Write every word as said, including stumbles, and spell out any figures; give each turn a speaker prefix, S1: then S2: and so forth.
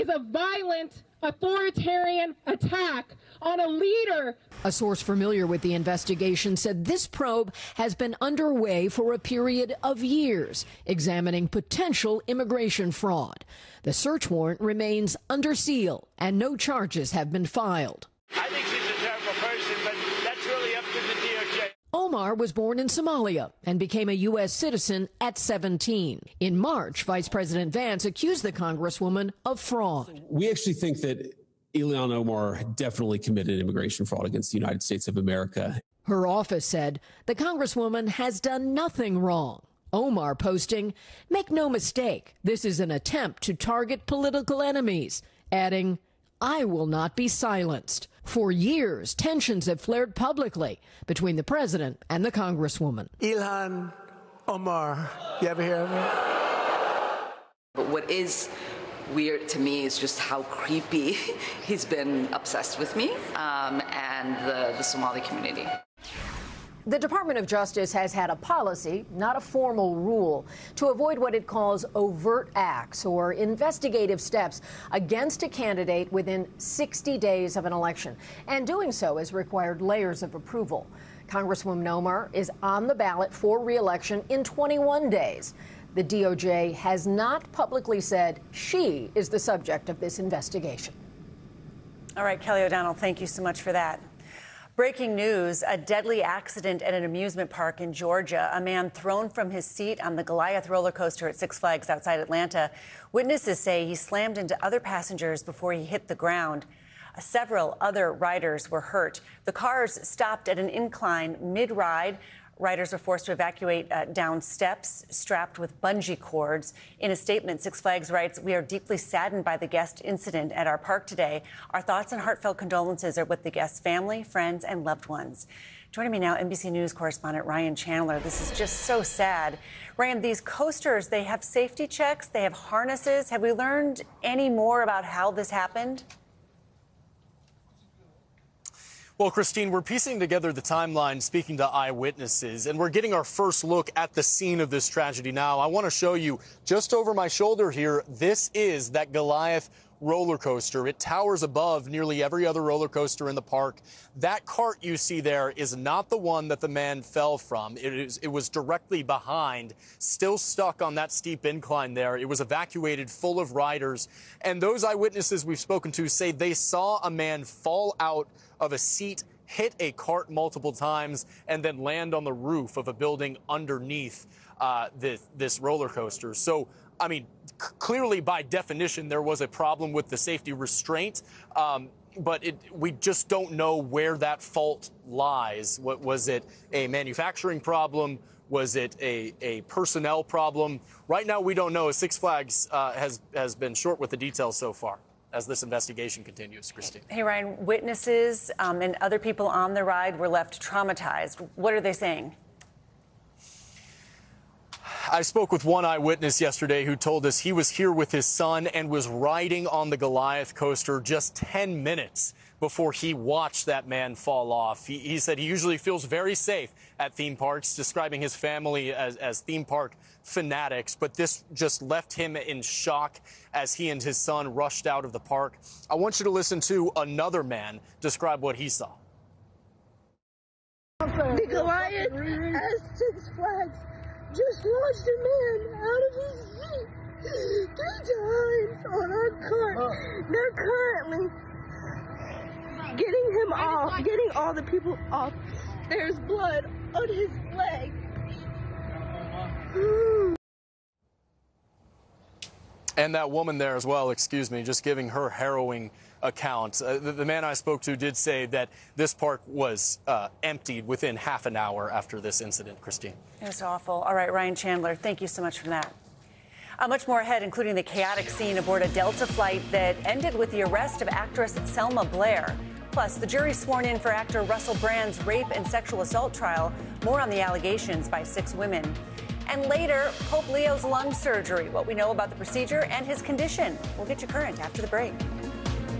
S1: is a violent, authoritarian attack on a leader.
S2: A source familiar with the investigation said this probe has been underway for a period of years, examining potential immigration fraud. The search warrant remains under seal, and no charges have been filed.
S3: I think she's a terrible person, but that's really up to the D O J.
S2: Omar was born in Somalia and became a U S citizen at seventeen. In March, Vice President Vance accused the Congresswoman of fraud.
S4: We actually think that Ilhan Omar definitely committed immigration fraud against the United States of America.
S2: Her office said the Congresswoman has done nothing wrong. Omar posting, "Make no mistake, this is an attempt to target political enemies," adding, "I will not be silenced." For years, tensions have flared publicly between the president and the Congresswoman.
S5: Ilhan Omar, you ever hear of her?
S6: But what is weird to me is just how creepy he's been obsessed with me um, and the, the Somali community.
S2: The Department of Justice has had a policy, not a formal rule, to avoid what it calls overt acts or investigative steps against a candidate within sixty days of an election. And doing so has required layers of approval. Congresswoman Omar is on the ballot for re-election in twenty-one days. The D O J has not publicly said she is the subject of this investigation.
S7: All right, Kelly O'Donnell, thank you so much for that. Breaking news, a deadly accident at an amusement park in Georgia. A man thrown from his seat on the Goliath roller coaster at Six Flags outside Atlanta. Witnesses say he slammed into other passengers before he hit the ground. Several other riders were hurt. The cars stopped at an incline mid-ride. Riders were forced to evacuate uh, down steps strapped with bungee cords. In a statement, Six Flags writes, "We are deeply saddened by the guest incident at our park today. Our thoughts and heartfelt condolences are with the guest's family, friends, and loved ones." Joining me now, N B C News correspondent Ryan Chandler. This is just so sad. Ryan, these coasters, they have safety checks, they have harnesses. Have we learned any more about how this happened?
S8: Well, Christine, we're piecing together the timeline, speaking to eyewitnesses, and we're getting our first look at the scene of this tragedy now. I want to show you just over my shoulder here. This is that Goliath roller coaster. It towers above nearly every other roller coaster in the park. That cart you see there is not the one that the man fell from. It, is, it was directly behind, still stuck on that steep incline there. It was evacuated full of riders. And those eyewitnesses we've spoken to say they saw a man fall out of a seat, hit a cart multiple times, and then land on the roof of a building underneath uh, this, this roller coaster. So, I mean, c- clearly, by definition, there was a problem with the safety restraint, um, but it, we just don't know where that fault lies. What, was it a manufacturing problem? Was it a, a personnel problem? Right now, we don't know. Six Flags uh, has, has been short with the details so far as this investigation continues. Christine.
S7: Hey, Ryan, witnesses um, and other people on the ride were left traumatized. What are they saying?
S8: I spoke with one eyewitness yesterday who told us he was here with his son and was riding on the Goliath coaster just ten minutes before he watched that man fall off. He, he said he usually feels very safe at theme parks, describing his family as, as theme park fanatics, but this just left him in shock as he and his son rushed out of the park. I want you to listen to another man describe what he saw.
S9: The Goliath at Six Flags just launched a man out of his seat three times on our cart. They're currently getting him off, getting all the people off. There's blood on his leg.
S8: And that woman there as well, excuse me, just giving her harrowing account. Uh, the, the man I spoke to did say that this park was uh, emptied within half an hour after this incident, Christine.
S7: It was awful. All right, Ryan Chandler, thank you so much for that. Uh, much more ahead, including the chaotic scene aboard a Delta flight that ended with the arrest of actress Selma Blair. Plus, the jury sworn in for actor Russell Brand's rape and sexual assault trial. More on the allegations by six women. And later, Pope Leo's lung surgery, what we know about the procedure and his condition. We'll get you current after the break.